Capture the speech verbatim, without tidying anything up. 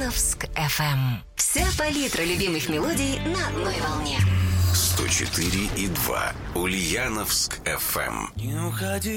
Ульяновск эф эм. Вся палитра любимых мелодий на одной волне. сто четыре и два Ульяновск эф эм. Не уходи.